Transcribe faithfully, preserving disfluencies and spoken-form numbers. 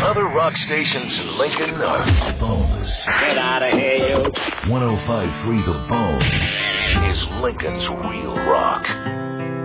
other rock stations in Lincoln are Bones. Get out of here, you. one oh five point three The Bone is Lincoln's real rock.